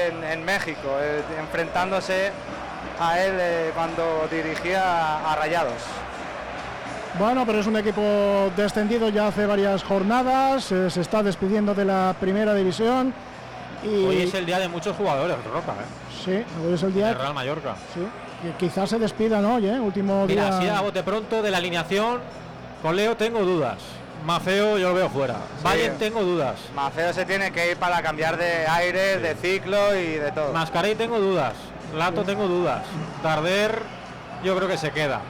en México, enfrentándose a él cuando dirigía a Rayados. Bueno, pero es un equipo descendido ya hace varias jornadas, se está despidiendo de la primera división. Y hoy es el día de muchos jugadores, Roca, Sí, hoy es el día del Real Mallorca. Sí, quizás se despidan hoy, último día. Mira, así a bote pronto de la alineación, con Leo tengo dudas. Mafeo yo lo veo fuera. Sí. Valle tengo dudas. Mafeo se tiene que ir para cambiar de aire, sí, de ciclo y de todo. Mascarell tengo dudas. Lato tengo dudas. Darder yo creo que se queda.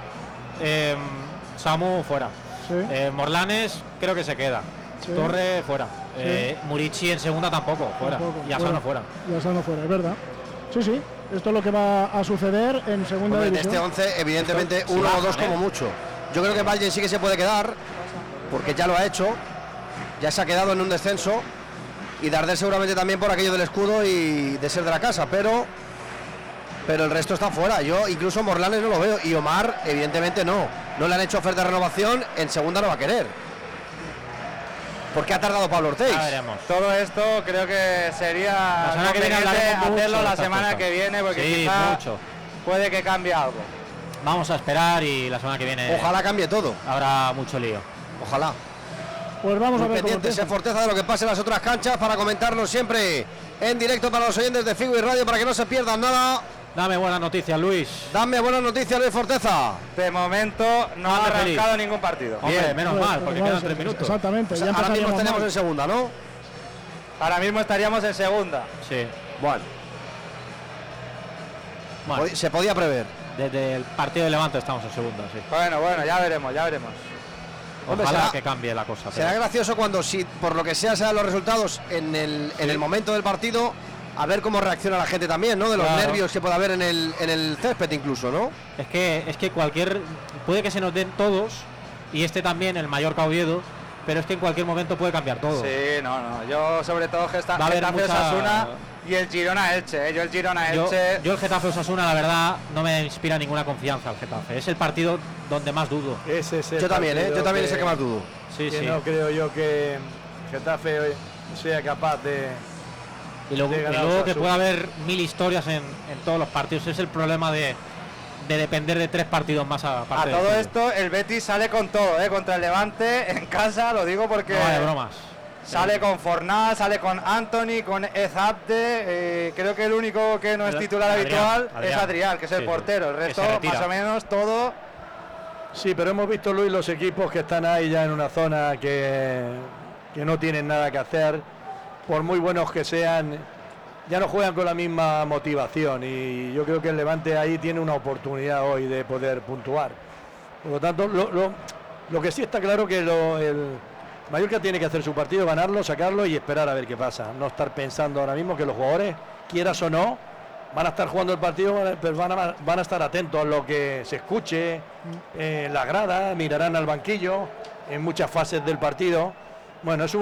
Samu fuera. Sí. Morlanes creo que se queda. Sí. Torre fuera. Sí. Murici en segunda tampoco, fuera. Y Asano fuera. Y Asano fuera, es verdad. Sí, sí. Esto es lo que va a suceder en segunda división. De este 11, evidentemente, uno o dos como mucho. Yo creo que Valle sí que se puede quedar, porque ya lo ha hecho. Ya se ha quedado en un descenso. Y Darder seguramente también por aquello del escudo y de ser de la casa, pero el resto está fuera. Yo incluso Morlanes no lo veo. Y Omar, evidentemente no. No le han hecho oferta de renovación, en segunda no va a querer. ¿Por qué ha tardado Pablo Ortiz? Ya veremos. Todo esto creo que sería hacerlo la semana que viene, porque sí, quizá puede que cambie algo. Vamos a esperar y la semana que viene ojalá cambie todo. Habrá mucho lío. Ojalá. Pues vamos muy a ver pendientes en Forteza de lo que pase en las otras canchas para comentarlo siempre en directo para los oyentes de Figo y Radio para que no se pierdan nada. Dame buenas noticias, Luis. Dame buenas noticias, Luis Forteza. De momento no ha arrancado ningún partido. Hombre, bien, menos mal, porque quedan 3 minutos. Exactamente. O sea, ahora mismo estaríamos en segunda, ¿no? Ahora mismo estaríamos en segunda. Sí. Bueno. Se podía prever. Desde el partido de Levante estamos en segunda, sí. Bueno, ya veremos. Ojalá que cambie la cosa. Será gracioso cuando, si por lo que sea sean los resultados en el momento del partido, a ver cómo reacciona la gente también, ¿no? De los nervios que puede haber en el césped incluso, ¿no? Es que puede que se nos den todos, y también, el Mallorca Oviedo, pero es que en cualquier momento puede cambiar todo. Sí, no. Yo sobre todo Getafe Osasuna y el Girona Elche. Yo el Getafe Osasuna, la verdad, no me inspira ninguna confianza el Getafe. Es el partido donde más dudo. Yo también es el que más dudo. Sí. No creo yo que Getafe sea capaz de... Y luego que pueda haber 1000 historias en todos los partidos. Es el problema de depender de 3 partidos más a todo esto. El Betis sale con todo, contra el Levante en casa, lo digo porque no hay bromas. Sale con Fornal, sale con Anthony, con Ezabde. Creo que el único que no es titular habitual es Adrián, que es el portero. El resto, más o menos, todo. Sí, pero hemos visto, Luis, los equipos que están ahí ya en una zona que no tienen nada que hacer. Por muy buenos que sean, ya no juegan con la misma motivación, y yo creo que el Levante ahí tiene una oportunidad hoy de poder puntuar. Por lo tanto, lo que sí está claro que el Mallorca tiene que hacer su partido, ganarlo, sacarlo y esperar a ver qué pasa. No estar pensando ahora mismo que los jugadores, quieras o no, van a estar jugando el partido, pero van a estar atentos a lo que se escuche en la grada, mirarán al banquillo en muchas fases del partido. Bueno, es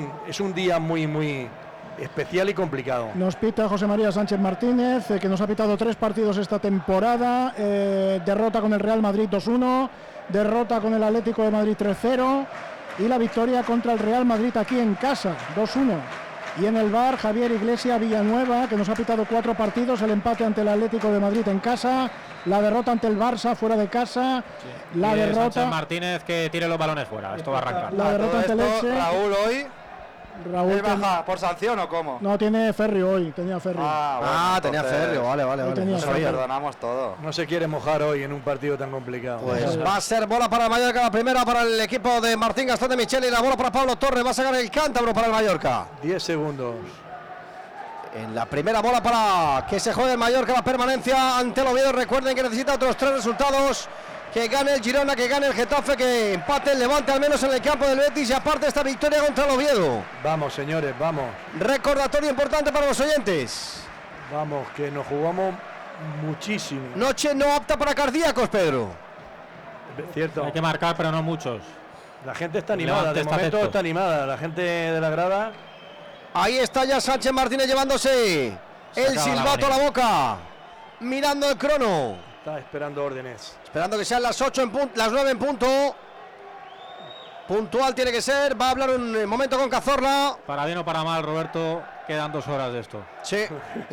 un día muy especial y complicado. Nos pita José María Sánchez Martínez, que nos ha pitado 3 partidos esta temporada. Derrota con el Real Madrid 2-1, derrota con el Atlético de Madrid 3-0 y la victoria contra el Real Madrid aquí en casa 2-1. Y en el VAR, Javier Iglesias Villanueva, que nos ha pitado 4 partidos: el empate ante el Atlético de Madrid en casa, la derrota ante el Barça fuera de casa, la derrota... Sánchez Martínez que tire los balones fuera, esto va a arrancar. La derrota ante el Elche. Raúl hoy... ¿Raúl baja por sanción o cómo? No, tiene Ferri hoy, tenía Ferri. Tenía Ferri, vale. Perdonamos todo. No se quiere mojar hoy en un partido tan complicado. Pues va a ser bola para el Mallorca, la primera para el equipo de Martín Gastón de Micheli, la bola para Pablo Torres, va a sacar el cántabro para el Mallorca. 10 segundos. En la primera bola para que se juegue el Mallorca la permanencia ante el Oviedo. Recuerden que necesita otros 3 resultados: que gane el Girona, que gane el Getafe, que empate el Levante al menos en el campo del Betis, y aparte esta victoria contra el Oviedo. Vamos, señores, vamos. Recordatorio importante para los oyentes. Vamos, que nos jugamos muchísimo. Noche no apta para cardíacos, Pedro. Cierto. Hay que marcar, pero no muchos. La gente está animada, de momento está animada, la gente de la grada. Ahí está ya Sánchez Martínez llevándose el silbato a la boca, mirando el crono. Está esperando órdenes. Esperando que sean las 9 en punto. Puntual tiene que ser. Va a hablar un momento con Cazorla. Para bien o para mal, Roberto, quedan 2 horas de esto. Sí.